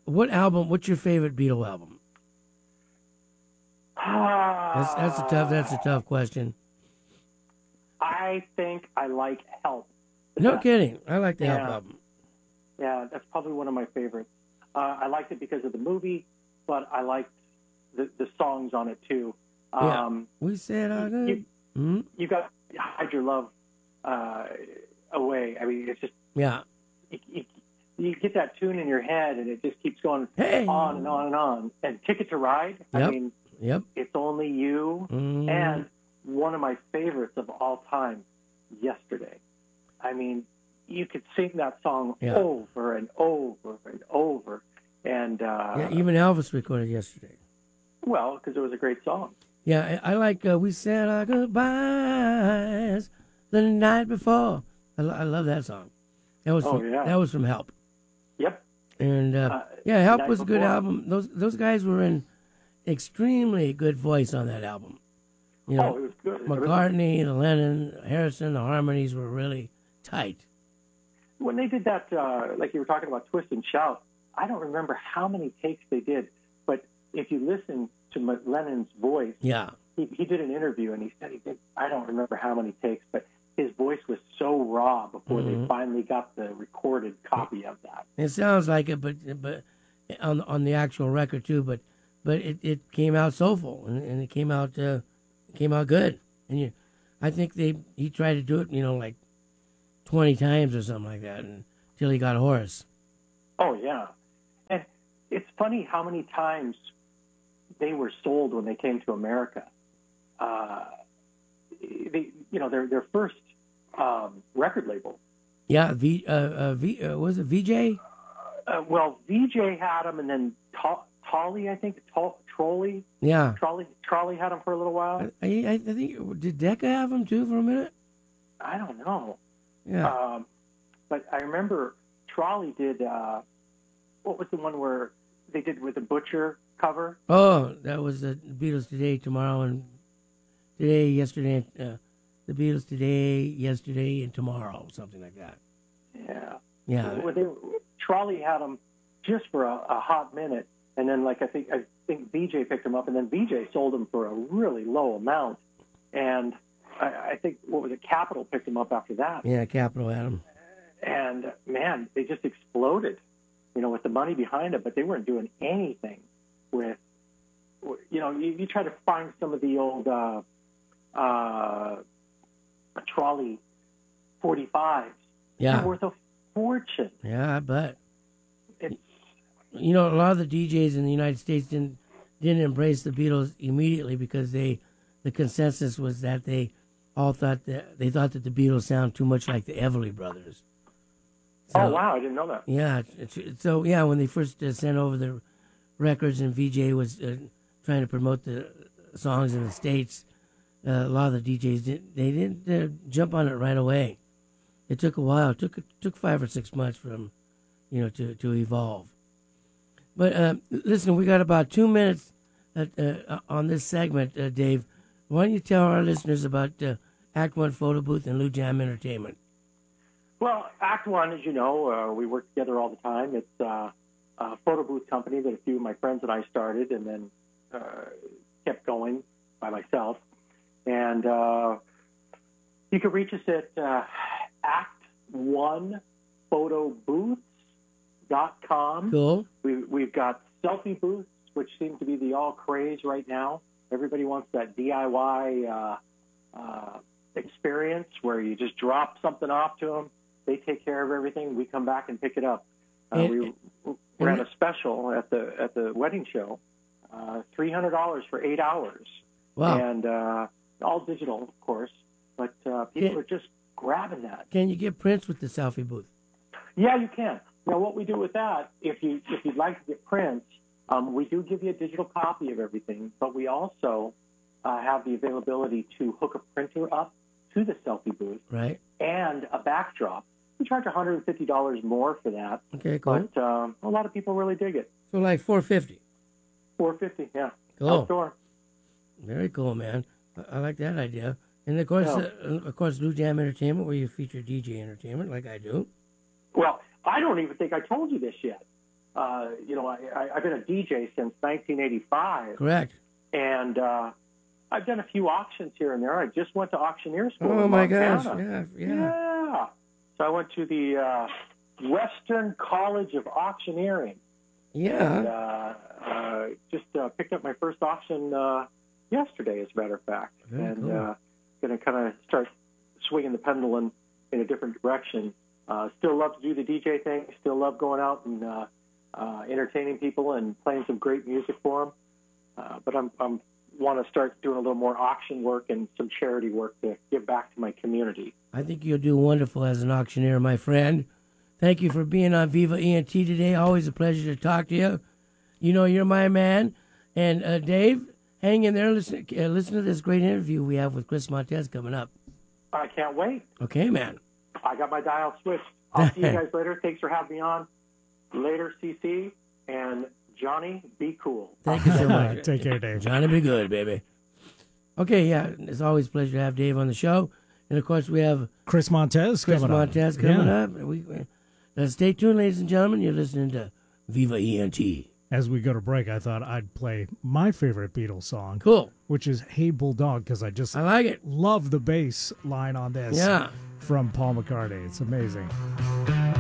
what album? What's your favorite Beatle album? That's a tough question. I think I like Help. No kidding. I like the Help album. Yeah, that's probably one of my favorites. I liked it because of the movie, but I liked the songs on it too. We said I did. You got Hide Your Love Away. I mean, it's just you get that tune in your head, and it just keeps going on and on and on. And Ticket to Ride. I mean, It's Only You, and one of my favorites of all time, Yesterday. I mean, you could sing that song over and over and over. And even Elvis recorded Yesterday. Well, because it was a great song. Yeah, I like We Said Our Goodbyes the Night Before. I love that song. That was from Help. Yep. And Help was a good album. Those guys were in extremely good voice on that album. You know, it was good. McCartney, the Lennon, Harrison, the harmonies were really tight. When they did that, like you were talking about Twist and Shout, I don't remember how many takes they did, but if you listen to Lennon's voice, he did an interview and he said he did, I don't remember how many takes, but his voice was so raw before they finally got the recorded copy of that. It sounds like it, but on the actual record too, but it came out soulful and it came out good. And I think he tried to do it, like 20 times or something like that until he got hoarse. Oh yeah, and it's funny how many times they were sold when they came to America. Their first record label. Yeah, was it VJ? Well, VJ had them, and then Trolley, I think. Trolley. Yeah. Trolley had them for a little while. I think, did Decca have them too for a minute? I don't know. Yeah. But I remember Trolley did, what was the one where they did with the Butcher cover? Oh, that was the Beatles Today, Tomorrow, and Today, Yesterday, the Beatles Today, Yesterday, and Tomorrow, something like that. Yeah. Yeah. Trolley had them just for a hot minute, and then I think VJ picked them up, and then VJ sold them for a really low amount, and I think Capitol picked them up after that. Yeah, Capitol had them. And man, they just exploded, with the money behind it. But they weren't doing anything with, you try to find some of the old Trolley 45s. Yeah, they're worth a fortune. Yeah, I bet. A lot of the DJs in the United States didn't embrace the Beatles immediately because the consensus was that they all thought that the Beatles sound too much like the Everly Brothers. So, oh wow, I didn't know that. Yeah, so when they first sent over the records and VJ was trying to promote the songs in the States, a lot of the DJs didn't jump on it right away. It took a while. It took 5 or 6 months for them, to evolve. But listen, we got about 2 minutes on this segment, Dave. Why don't you tell our listeners about Act One Photo Booth and Lou Jam Entertainment? Well, Act One, as you know, we work together all the time. It's a photo booth company that a few of my friends and I started, and then kept going by myself. And you can reach us at actonephotoBooths.com. Cool. We've got selfie booths, which seem to be the all craze right now. Everybody wants that DIY experience where you just drop something off to them. They take care of everything. We come back and pick it up. We ran a special at the wedding show, $300 for 8 hours. Wow. And all digital, of course, but people are just grabbing that. Can you get prints with the selfie booth? Yeah, you can. Now, what we do with that, if you'd like to get prints, we do give you a digital copy of everything, but we also have the availability to hook a printer up to the selfie booth, right, and a backdrop. We charge $150 more for that. Okay, cool. But a lot of people really dig it. So like $450. $450, yeah. Cool. Outdoor. Very cool, man. I like that idea. And of course, Lou Jam Entertainment, where you feature DJ entertainment, like I do. Well, I don't even think I told you this yet. I've been a DJ since 1985. Correct. And I've done a few auctions here and there. I just went to auctioneer school. Oh, my gosh. Yeah. So I went to the Western College of Auctioneering. Yeah. And just picked up my first auction yesterday, as a matter of fact. Very and cool. Going to kind of start swinging the pendulum in a different direction. Still love to do the DJ thing. Still love going out and entertaining people and playing some great music for them. But I'm want to start doing a little more auction work and some charity work to give back to my community. I think you'll do wonderful as an auctioneer, my friend. Thank you for being on Viva ENT today. Always a pleasure to talk to you. You know you're my man. And Dave, hang in there. Listen to this great interview we have with Chris Montez coming up. I can't wait. Okay, man. I got my dial switched. I'll see you guys later. Thanks for having me on. Later, CC, and Johnny, be cool. Thank you so much. Take care, Dave. Johnny, be good, baby. Okay, yeah, it's always a pleasure to have Dave on the show. And, of course, we have Chris Montez coming up. Stay tuned, ladies and gentlemen. You're listening to Viva ENT. As we go to break, I thought I'd play my favorite Beatles song. Cool. Which is Hey Bulldog, because I like it. Love the bass line on this. Yeah. From Paul McCartney. It's amazing.